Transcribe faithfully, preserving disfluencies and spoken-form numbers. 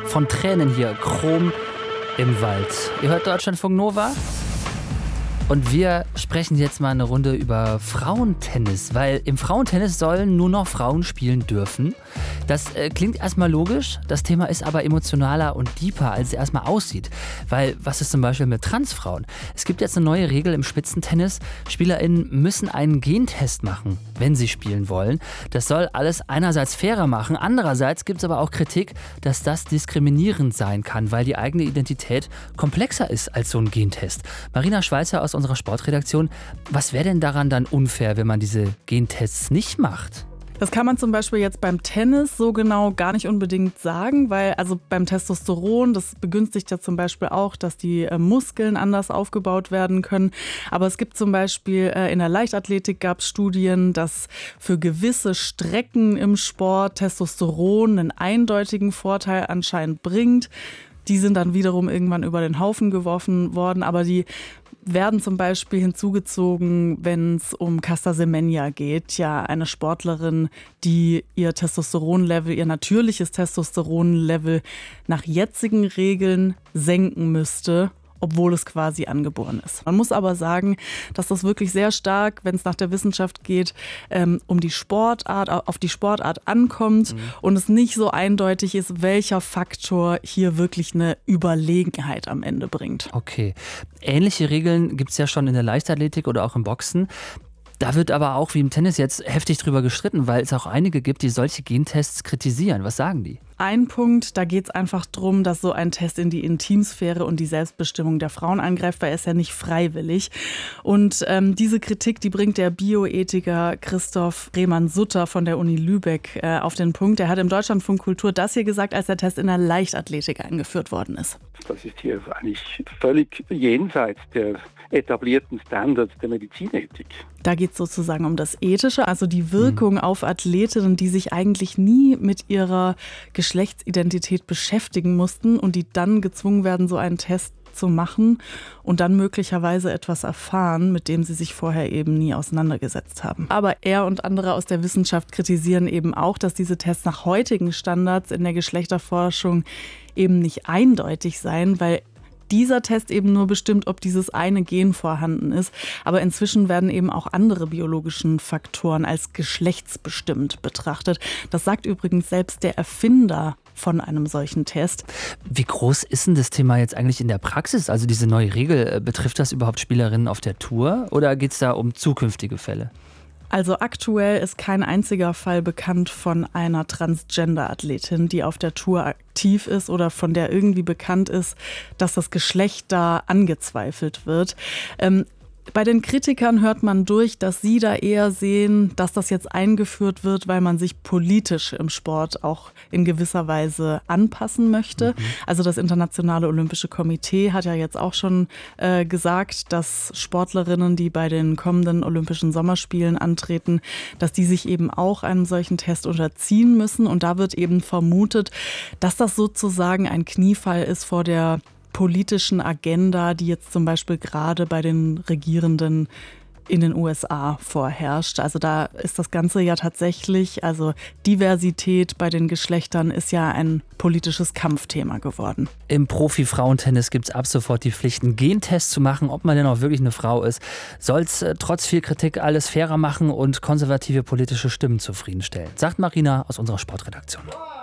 von Tränen hier, Chrom im Wald. Ihr hört Deutschlandfunk Nova. Und wir sprechen jetzt mal eine Runde über Frauentennis, weil im Frauentennis sollen nur noch Frauen spielen dürfen. Das äh, klingt erstmal logisch, das Thema ist aber emotionaler und deeper, als es erstmal aussieht. Weil, was ist zum Beispiel mit Transfrauen? Es gibt jetzt eine neue Regel im Spitzentennis. SpielerInnen müssen einen Gentest machen, wenn sie spielen wollen. Das soll alles einerseits fairer machen, andererseits gibt es aber auch Kritik, dass das diskriminierend sein kann, weil die eigene Identität komplexer ist als so ein Gentest. Marina Schweizer aus unserer Sportredaktion. Was wäre denn daran dann unfair, wenn man diese Gentests nicht macht? Das kann man zum Beispiel jetzt beim Tennis so genau gar nicht unbedingt sagen, weil also beim Testosteron, das begünstigt ja zum Beispiel auch, dass die äh, Muskeln anders aufgebaut werden können. Aber es gibt zum Beispiel äh, in der Leichtathletik gab es Studien, dass für gewisse Strecken im Sport Testosteron einen eindeutigen Vorteil anscheinend bringt. Die sind dann wiederum irgendwann über den Haufen geworfen worden, aber die werden zum Beispiel hinzugezogen, wenn es um Caster Semenya geht, ja eine Sportlerin, die ihr Testosteronlevel, ihr natürliches Testosteronlevel nach jetzigen Regeln senken müsste, obwohl es quasi angeboren ist. Man muss aber sagen, dass das wirklich sehr stark, wenn es nach der Wissenschaft geht, ähm, um die Sportart, auf die Sportart ankommt mhm. und es nicht so eindeutig ist, welcher Faktor hier wirklich eine Überlegenheit am Ende bringt. Okay. Ähnliche Regeln gibt es ja schon in der Leichtathletik oder auch im Boxen. Da wird aber auch wie im Tennis jetzt heftig drüber gestritten, weil es auch einige gibt, die solche Gentests kritisieren. Was sagen die? Ein Punkt, da geht es einfach darum, dass so ein Test in die Intimsphäre und die Selbstbestimmung der Frauen eingreift, weil er ist ja nicht freiwillig. Und ähm, diese Kritik, die bringt der Bioethiker Christoph Rehmann-Sutter von der Uni Lübeck äh, auf den Punkt. Er hat im Deutschlandfunk Kultur das hier gesagt, als der Test in der Leichtathletik eingeführt worden ist. Das ist hier eigentlich völlig jenseits der etablierten Standards der Medizinethik. Da geht es sozusagen um das Ethische, also die Wirkung mhm. auf Athletinnen, die sich eigentlich nie mit ihrer Geschlechtsidentität beschäftigen mussten und die dann gezwungen werden, so einen Test zu machen und dann möglicherweise etwas erfahren, mit dem sie sich vorher eben nie auseinandergesetzt haben. Aber er und andere aus der Wissenschaft kritisieren eben auch, dass diese Tests nach heutigen Standards in der Geschlechterforschung eben nicht eindeutig seien, weil dieser Test eben nur bestimmt, ob dieses eine Gen vorhanden ist. Aber inzwischen werden eben auch andere biologischen Faktoren als geschlechtsbestimmt betrachtet. Das sagt übrigens selbst der Erfinder von einem solchen Test. Wie groß ist denn das Thema jetzt eigentlich in der Praxis? Also diese neue Regel, betrifft das überhaupt Spielerinnen auf der Tour oder geht es da um zukünftige Fälle? Also aktuell ist kein einziger Fall bekannt von einer Transgender-Athletin, die auf der Tour aktiv ist oder von der irgendwie bekannt ist, dass das Geschlecht da angezweifelt wird. Ähm, Bei den Kritikern hört man durch, dass sie da eher sehen, dass das jetzt eingeführt wird, weil man sich politisch im Sport auch in gewisser Weise anpassen möchte. Mhm. Also das Internationale Olympische Komitee hat ja jetzt auch schon äh, gesagt, dass Sportlerinnen, die bei den kommenden Olympischen Sommerspielen antreten, dass die sich eben auch einem solchen Test unterziehen müssen. Und da wird eben vermutet, dass das sozusagen ein Kniefall ist vor der politischen Agenda, die jetzt zum Beispiel gerade bei den Regierenden in den U S A vorherrscht. Also da ist das Ganze ja tatsächlich, also Diversität bei den Geschlechtern ist ja ein politisches Kampfthema geworden. Im Profi-Frauentennis gibt es ab sofort die Pflicht, einen Gentest zu machen, ob man denn auch wirklich eine Frau ist. Soll es äh, trotz viel Kritik alles fairer machen und konservative politische Stimmen zufriedenstellen, sagt Marina aus unserer Sportredaktion.